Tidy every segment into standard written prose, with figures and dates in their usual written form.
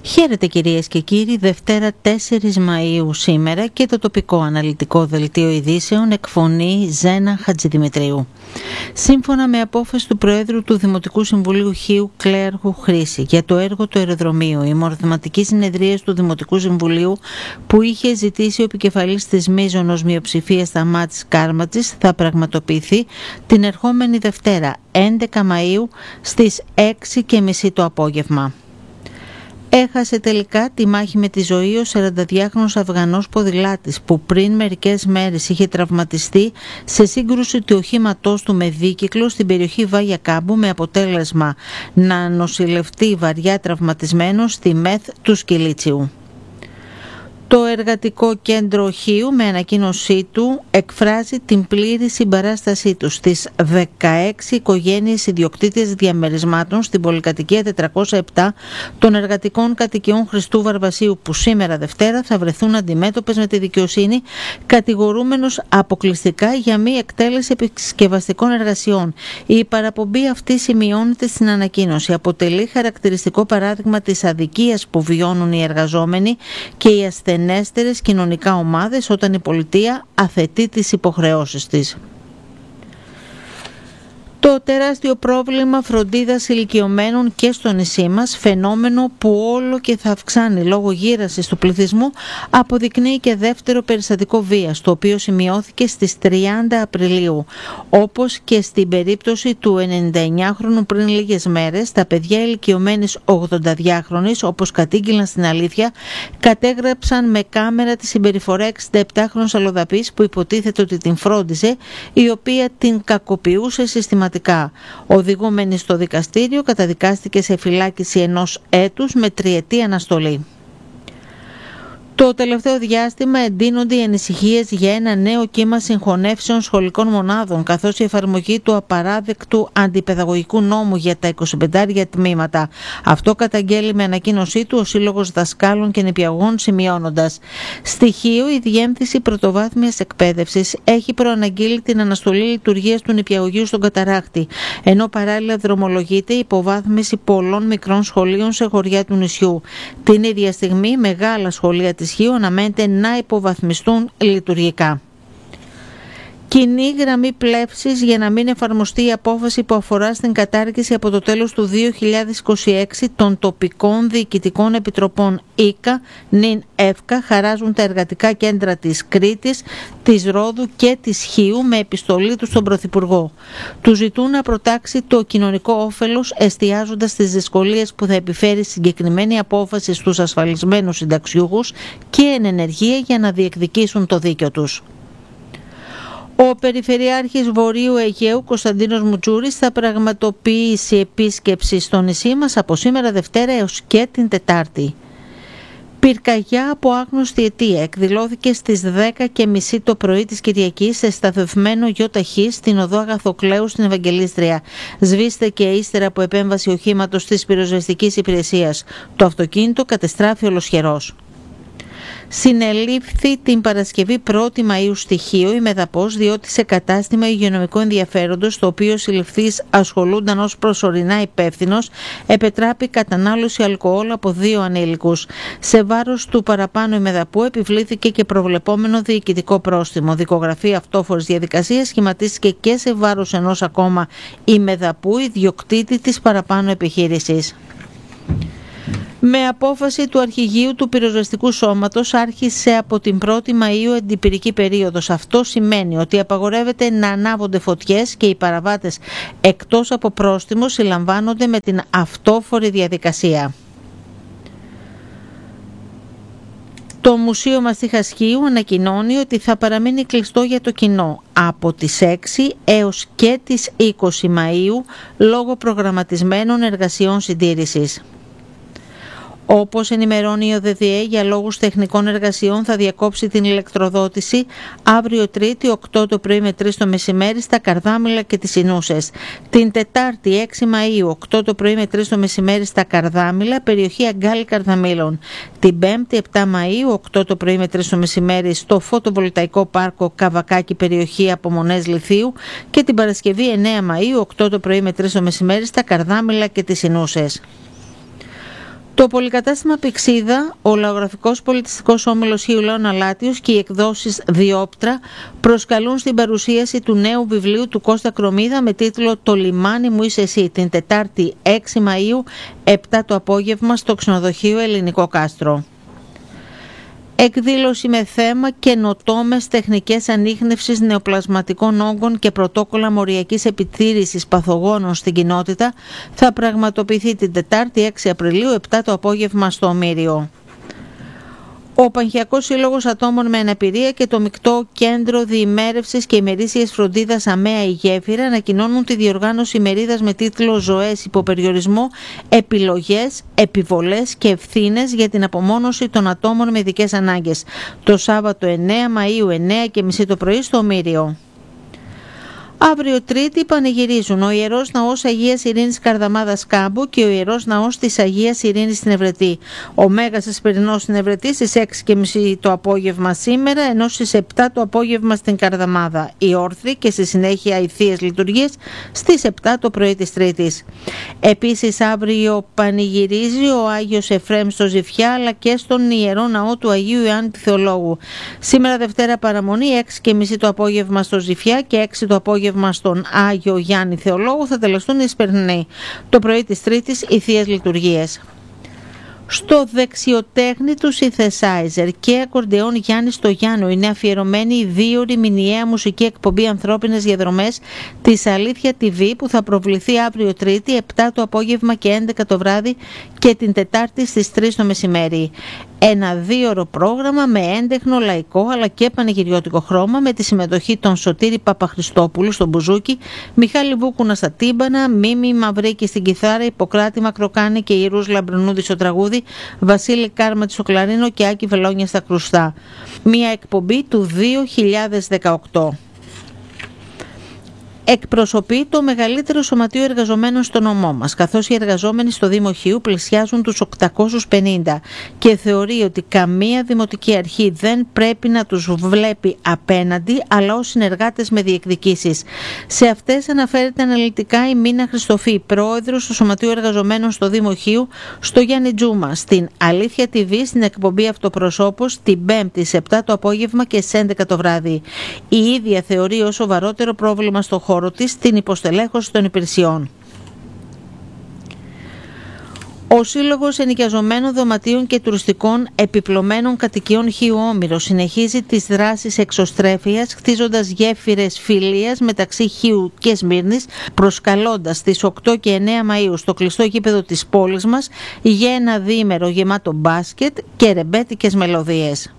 Χαίρετε κυρίες και κύριοι, Δευτέρα 4 Μαΐου σήμερα και το τοπικό αναλυτικό δελτίο ειδήσεων εκφωνεί Ζένα Χατζηδημητρίου. Σύμφωνα με απόφαση του Προέδρου του Δημοτικού Συμβουλίου Χίου Κλέαρχου Χρήση για το έργο του αεροδρομίου, η μορφωματική συνεδρίαση του Δημοτικού Συμβουλίου που είχε ζητήσει ο επικεφαλής της μείζωνος μειοψηφίας Σταμάτης Κάρματζης θα πραγματοποιηθεί την ερχόμενη Δευτέρα 11 Μαΐου στις 6:30 το απόγευμα. Έχασε τελικά τη μάχη με τη ζωή ο 42χρονος Αφγανός ποδηλάτης που πριν μερικές μέρες είχε τραυματιστεί σε σύγκρουση του οχήματός του με δίκυκλο στην περιοχή Βάγια Κάμπου με αποτέλεσμα να νοσηλευτεί βαριά τραυματισμένο στη ΜΕΘ του Σκυλίτσιου. Το Εργατικό Κέντρο Χίου με ανακοίνωσή του εκφράζει την πλήρη συμπαράστασή του στις 16 οικογένειες ιδιοκτήτες διαμερισμάτων στην πολυκατοικία 407 των εργατικών κατοικιών Χριστού Βαρβασίου που σήμερα Δευτέρα θα βρεθούν αντιμέτωπες με τη δικαιοσύνη κατηγορούμενος αποκλειστικά για μη εκτέλεση επισκευαστικών εργασιών. Η παραπομπή αυτή σημειώνεται στην ανακοίνωση. Αποτελεί χαρακτηριστικό παράδειγμα της αδικίας που βιώνουν οι εργαζόμενοι και οι ασθενείς κοινωνικά ομάδες όταν η πολιτεία αθετεί τις υποχρεώσεις της. Το τεράστιο πρόβλημα φροντίδας ηλικιωμένων και στο νησί μας, φαινόμενο που όλο και θα αυξάνει λόγω γύρασης του πληθυσμού, αποδεικνύει και δεύτερο περιστατικό βίας, το οποίο σημειώθηκε στις 30 Απριλίου. Όπως και στην περίπτωση του 99χρονου πριν λίγες μέρες, τα παιδιά ηλικιωμένης 82χρονης, όπως κατήγγειλαν στην Αλήθεια, κατέγραψαν με κάμερα τη συμπεριφορά 67χρονου αλλοδαπής που υποτίθεται ότι την φρόντιζε, η οποία την κακοποιούσε συστηματικά. Οδηγούμενη στο δικαστήριο, καταδικάστηκε σε φυλάκιση 1 έτους με 3ετή αναστολή. Το τελευταίο διάστημα εντείνονται οι ανησυχίες για ένα νέο κύμα συγχωνεύσεων σχολικών μονάδων, καθώς η εφαρμογή του απαράδεκτου αντιπαιδαγωγικού νόμου για τα 25 τμήματα. Αυτό καταγγέλει με ανακοίνωσή του ο Σύλλογος Δασκάλων και Νηπιαγωγών, σημειώνοντας: στοιχείο, η Διεύθυνση Πρωτοβάθμιας Εκπαίδευσης έχει προαναγγείλει την αναστολή λειτουργίας του νηπιαγωγείου στον Καταράχτη, ενώ παράλληλα δρομολογείται η υποβάθμιση πολλών μικρών σχολείων σε χωριά του νησιού. Την ίδια στιγμή, μεγάλα σχολεία της Χίου αναμένεται να υποβαθμιστούν λειτουργικά. Κοινή γραμμή πλεύσης για να μην εφαρμοστεί η απόφαση που αφορά στην κατάργηση από το τέλος του 2026 των τοπικών διοικητικών επιτροπών ΙΚΑ, ΝΙΝ, ΕΦΚΑ, χαράζουν τα εργατικά κέντρα της Κρήτης, της Ρόδου και της Χίου με επιστολή του στον Πρωθυπουργό. Του ζητούν να προτάξει το κοινωνικό όφελος εστιάζοντας στις δυσκολίες που θα επιφέρει συγκεκριμένη απόφαση στους ασφαλισμένους συνταξιούχους και εν ενεργεία για να διεκδικήσουν το δίκιο τους. Ο Περιφερειάρχης Βορείου Αιγαίου Κωνσταντίνος Μουτζούρης θα πραγματοποιήσει επίσκεψη στο νησί μας από σήμερα Δευτέρα έως και την Τετάρτη. Πυρκαγιά από άγνωστη αιτία εκδηλώθηκε στις 10:30 το πρωί της Κυριακής σε σταθευμένο ΙΧ στην οδό Αγαθοκλέου στην Ευαγγελίστρια. Σβήστηκε ύστερα από επέμβαση οχήματος της πυροσβεστικής υπηρεσίας. Το αυτοκίνητο κατεστράφη ολοσχερός. Συνελήφθη την Παρασκευή 1η Μαΐου στοιχείο η Μεδαπός, διότι σε κατάστημα υγειονομικού ενδιαφέροντος, το οποίο συλληφθείς ασχολούνταν ως προσωρινά υπεύθυνος, επετράπη κατανάλωση αλκοόλ από 2 ανήλικους. Σε βάρος του παραπάνω η Μεδαπού επιβλήθηκε και προβλεπόμενο διοικητικό πρόστιμο. Δικογραφή αυτόφορης διαδικασίας σχηματίστηκε και σε βάρος ενός ακόμα η Μεδαπού, ιδιοκτήτη της παραπάνω επιχείρησης. Με απόφαση του Αρχηγείου του Πυροσβεστικού Σώματος άρχισε από την 1η Μαΐου εντυπηρική περίοδος. Αυτό σημαίνει ότι απαγορεύεται να ανάβονται φωτιές και οι παραβάτες εκτός από πρόστιμο συλλαμβάνονται με την αυτόφορη διαδικασία. Το Μουσείο Μαστίχας Χίου ανακοινώνει ότι θα παραμείνει κλειστό για το κοινό από τις 6 έως και τις 20 Μαΐου λόγω προγραμματισμένων εργασιών συντήρησης. Όπως ενημερώνει η ΟΔΔΕ, για λόγους τεχνικών εργασιών θα διακόψει την ηλεκτροδότηση αύριο Τρίτη 8 το πρωί με 3 το μεσημέρι στα Καρδάμυλα και τις Ινούσες. Την Τετάρτη 6 Μαΐου 8 το πρωί με 3 το μεσημέρι στα Καρδάμυλα, περιοχή Αγκάλι Καρδαμήλων. Την Πέμπτη 7 Μαΐου 8 το πρωί με 3 το μεσημέρι στο φωτοβολταϊκό πάρκο Καβακάκι, περιοχή Απομονές Λιθίου. Και την Παρασκευή 9 Μαΐου 8 το πρωί με 3 το μεσημέρι στα Καρδάμυλα και τις Ινούσες. Το πολυκατάστημα Πυξίδα, ο Λαογραφικός Πολιτιστικός Όμιλος Χίου Λέων Αλάτιος και οι εκδόσεις Διόπτρα προσκαλούν στην παρουσίαση του νέου βιβλίου του Κώστα Κρομίδα με τίτλο «Το λιμάνι μου είσαι εσύ» την Τετάρτη 6 Μαΐου 7 το απόγευμα στο ξενοδοχείο Ελληνικό Κάστρο. Εκδήλωση με θέμα «Καινοτόμες τεχνικές ανίχνευσης νεοπλασματικών όγκων και πρωτόκολλα μοριακής επιτήρησης παθογόνων στην κοινότητα» θα πραγματοποιηθεί την Τετάρτη 6 Απριλίου 7 το απόγευμα στο Ομήριο. Ο Πανχιακός Σύλλογος Ατόμων με Αναπηρία και το Μεικτό Κέντρο Διημέρευσης και Ημερήσιας Φροντίδας ΑΜΕΑ η Γέφυρα ανακοινώνουν τη διοργάνωση ημερίδας με τίτλο «Ζωές υποπεριορισμό, επιλογές, επιβολές και ευθύνες για την απομόνωση των ατόμων με ειδικές ανάγκες» το Σάββατο 9 Μαΐου 9:30 το πρωί στο Ομήριο. Αύριο Τρίτη πανηγυρίζουν ο Ιερός Ναός Αγίας Ειρήνης Καρδαμάδας Κάμπου και ο Ιερός Ναός της Αγίας Ειρήνης στην Ευρετή. Ο Μέγας Εσπερινός στην Ευρετή στις 6:30 το απόγευμα σήμερα, ενώ στις 7 το απόγευμα στην Καρδαμάδα. Οι όρθροι και στη συνέχεια οι θείες λειτουργίες στις 7 το πρωί της Τρίτης. Επίσης αύριο πανηγυρίζει ο Άγιος Εφραίμ στο Ζηφιά αλλά και στον Ιερό Ναό του Αγίου Ιωάννη Θεολόγου. Σήμερα Δευτέρα παραμονή 6:30 το απόγευμα στο Ζηφιά και 6 το απόγευμα στον Άγιο Γιάννη Θεολόγου θα τελεστούν οι Εσπερινοί. Το πρωί της Τρίτης οι θείες λειτουργίες. Στο δεξιοτέχνη του synthesizer και ακορντεόν Γιάννη Στογιάννου είναι αφιερωμένη η 2ωρη μηνιαία μουσική εκπομπή Ανθρώπινες Διαδρομές της Αλήθεια TV που θα προβληθεί αύριο Τρίτη 7 το απόγευμα και 11 το βράδυ και την Τετάρτη στις 3 το μεσημέρι. Ένα 2ωρο πρόγραμμα με έντεχνο, λαϊκό αλλά και πανηγυριώτικο χρώμα με τη συμμετοχή των Σωτήρη Παπαχριστόπουλου στο μπουζούκι, Μιχάλη Βούκουνα στα τύμπανα, Μίμη Μαυρίκη στην κιθάρα, Ιπποκράτη Μακροκάνη και Ιερούς Λαμπρινούδη στο τραγούδι, Βασίλη Κάρματη στο κλαρίνο και Άκη Βελόνια στα κρουστά. Μια εκπομπή του 2018. Εκπροσωπεί το μεγαλύτερο σωματείο εργαζομένων στο νομό μας, καθώς οι εργαζόμενοι στο Δήμο Χίου πλησιάζουν τους 850 και θεωρεί ότι καμία δημοτική αρχή δεν πρέπει να τους βλέπει απέναντι, αλλά ως συνεργάτες με διεκδικήσεις. Σε αυτές αναφέρεται αναλυτικά η Μίνα Χριστοφή, πρόεδρος του Σωματείου Εργαζομένων στο Δήμο Χίου, στο Γιάννη Τζούμα, στην Αλήθεια TV, στην εκπομπή Αυτοπροσώπος, την 5η σε 7 το απόγευμα και στις 11 το βράδυ. Η ίδια θεωρεί ως σοβαρότερο πρόβλημα στο χώρο της την υποστελέχωση των υπηρεσιών. Ο Σύλλογος Ενοικιαζομένων Δωματίων και Τουριστικών Επιπλωμένων Κατοικιών Χίου Όμηρο συνεχίζει τις δράσεις εξωστρέφειας, χτίζοντας γέφυρες φιλίας μεταξύ Χίου και Σμύρνης, προσκαλώντας στις 8 και 9 Μαΐου στο κλειστό γήπεδο της πόλης μας για ένα διήμερο γεμάτο μπάσκετ και ρεμπέτικες μελωδίες.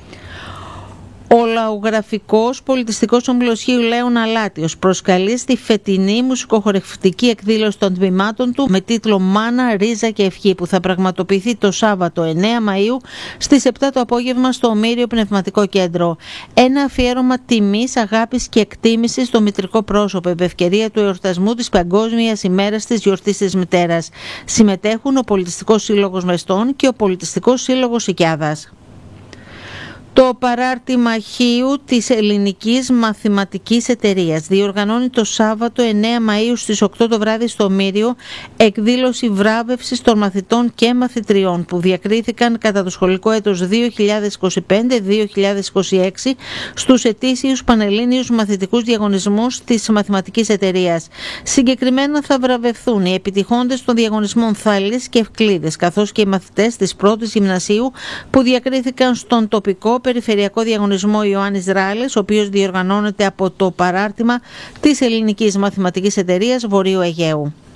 Ο Λαογραφικός Πολιτιστικός Όμιλος Χίου Λέων Αλάτιος προσκαλεί στη φετινή μουσικοχορευτική εκδήλωση των τμήματων του με τίτλο «Μάνα, Ρίζα και Ευχή» που θα πραγματοποιηθεί το Σάββατο 9 Μαΐου στις 7 το απόγευμα στο Ομήριο Πνευματικό Κέντρο. Ένα αφιέρωμα τιμής, αγάπης και εκτίμησης στο μητρικό πρόσωπο επ' ευκαιρία του εορτασμού της Παγκόσμιας ημέρας της γιορτής της μητέρας. Συμμετέχουν ο Πολιτιστικός Σύλλογος Μεστών και ο Πολιτιστικός Σύλλογος Οικιάδας. Το παράρτημα Χίου της Ελληνικής Μαθηματικής Εταιρείας διοργανώνει το Σάββατο 9 Μαΐου στις 8 το βράδυ στο Ομήριο εκδήλωση βράβευσης των μαθητών και μαθητριών που διακρίθηκαν κατά το σχολικό έτος 2025-2026 στους ετήσιους πανελλήνιους μαθητικούς διαγωνισμούς της Μαθηματικής Εταιρείας. Συγκεκριμένα θα βραβευθούν οι επιτυχώντες των διαγωνισμών Θάλης και Ευκλήδες καθώς και οι μαθητές της πρώτης γυμνασίου που διακρίθηκαν στον τοπικό περιφερειακό διαγωνισμό Ιωάννης Ράλης, ο οποίος διοργανώνεται από το παράρτημα της Ελληνικής Μαθηματικής Εταιρείας Βορείου Αιγαίου.